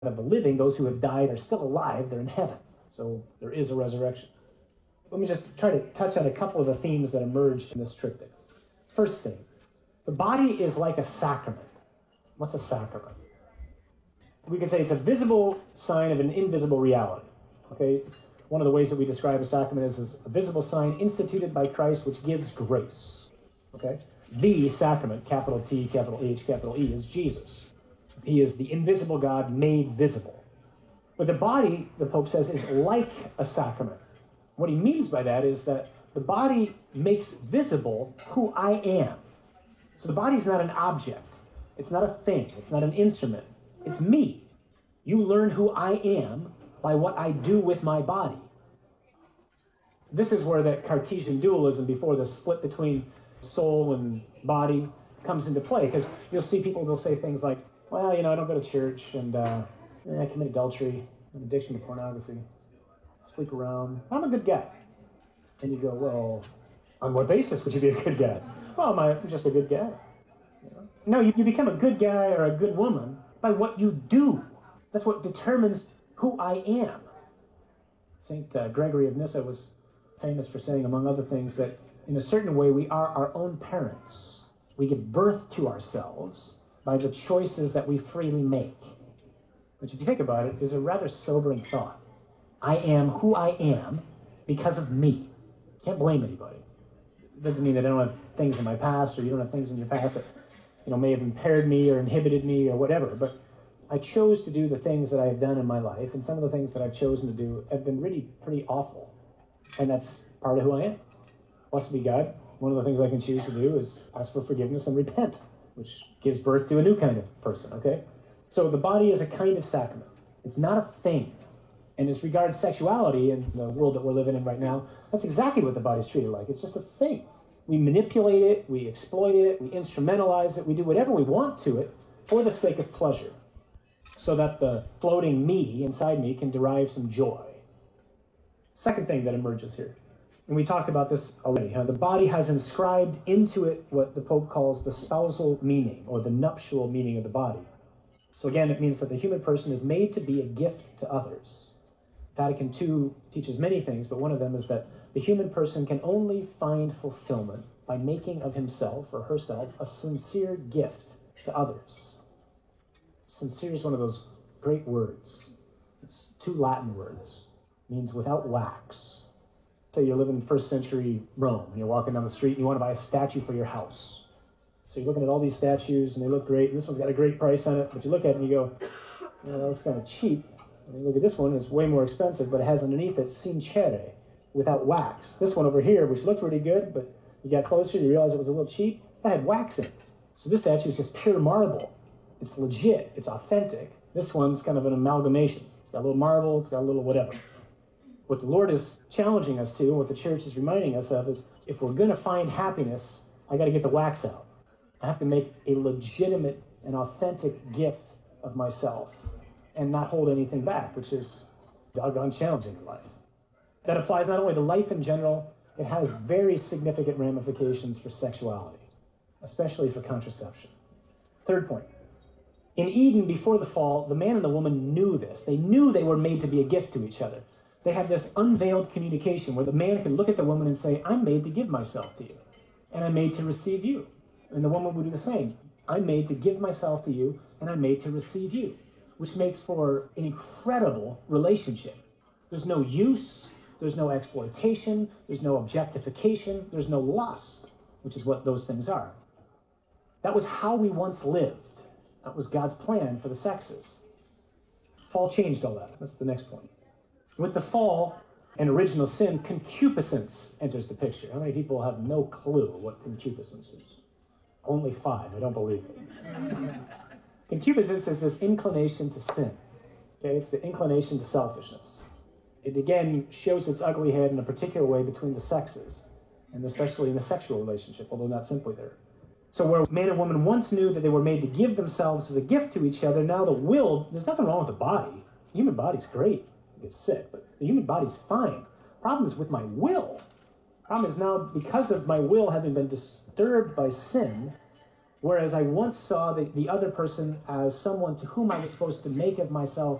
of the living, those who have died are still alive. They're in heaven. So there is a resurrection. Let me just try to touch on a couple of the themes that emerged in this triptych. First thing, the body is like a sacrament. What's a sacrament? We could say it's a visible sign of an invisible reality. Okay? One of the ways that we describe a sacrament is a visible sign instituted by Christ which gives grace. Okay? The sacrament, capital T, capital H, capital E, is Jesus. He is the invisible God made visible. But the body, the Pope says, is like a sacrament. What he means by that is that the body makes visible who I am. So the body's not an object. It's not a thing. It's not an instrument. It's me. You learn who I am by what I do with my body. This is where that Cartesian dualism before the split between soul and body comes into play, because you'll see people, they'll say things like, well, I don't go to church, and I commit adultery, an addiction to pornography, sleep around. I'm a good guy. And you go, well, on what basis would you be a good guy? Well, I'm just a good guy. No, you become a good guy or a good woman by what you do. That's what determines who I am. St. Gregory of Nyssa was famous for saying, among other things, that in a certain way we are our own parents. We give birth to ourselves by the choices that we freely make. Which, if you think about it, is a rather sobering thought. I am who I am because of me. Can't blame anybody. It doesn't mean that I don't have things in my past, or you don't have things in your past that may have impaired me or inhibited me or whatever, but I chose to do the things that I have done in my life, and some of the things that I've chosen to do have been really pretty awful. And that's part of who I am. Blessed be God. One of the things I can choose to do is ask for forgiveness and repent, which gives birth to a new kind of person, okay? So the body is a kind of sacrament. It's not a thing. And as regards sexuality in the world that we're living in right now, that's exactly what the body's treated like. It's just a thing. We manipulate it, we exploit it, we instrumentalize it, we do whatever we want to it for the sake of pleasure, so that the floating me inside me can derive some joy. Second thing that emerges here, and we talked about this already, the body has inscribed into it what the Pope calls the spousal meaning, or the nuptial meaning of the body. So again, it means that the human person is made to be a gift to others. Vatican II teaches many things, but one of them is that the human person can only find fulfillment by making of himself or herself a sincere gift to others. Sincere is one of those great words. It's two Latin words. It means without wax. Say you're living in first century Rome, and you're walking down the street and you want to buy a statue for your house. So you're looking at all these statues and they look great, and this one's got a great price on it, but you look at it and you go, that looks kind of cheap. And you look at this one, it's way more expensive, but it has underneath it sincere, without wax. This one over here, which looked really good, but you got closer, you realize it was a little cheap, that had wax in it. So this statue is just pure marble. It's legit, it's authentic. This one's kind of an amalgamation. It's got a little marble, it's got a little whatever. What the Lord is challenging us to, and what the church is reminding us of, is if we're going to find happiness, I got to get the wax out. I have to make a legitimate and authentic gift of myself and not hold anything back, which is doggone challenging in life. That applies not only to life in general, it has very significant ramifications for sexuality, especially for contraception. Third point. In Eden, before the fall, the man and the woman knew this. They knew they were made to be a gift to each other. They had this unveiled communication where the man could look at the woman and say, I'm made to give myself to you, and I'm made to receive you. And the woman would do the same. I'm made to give myself to you, and I'm made to receive you, which makes for an incredible relationship. There's no use, there's no exploitation, there's no objectification, there's no lust, which is what those things are. That was how we once lived. That was God's plan for the sexes. Fall changed all that. That's the next point. With the fall and original sin, concupiscence enters the picture. How many people have no clue what concupiscence is? Only 5, I don't believe it. Concupiscence is this inclination to sin. Okay, it's the inclination to selfishness. It again shows its ugly head in a particular way between the sexes, and especially in a sexual relationship, although not simply there. So where man and woman once knew that they were made to give themselves as a gift to each other, now the will, there's nothing wrong with the body. The human body's great. You get sick, but the human body's fine. Problem is with my will. Problem is now, because of my will having been disturbed by sin, Whereas I once saw the other person as someone to whom I was supposed to make of myself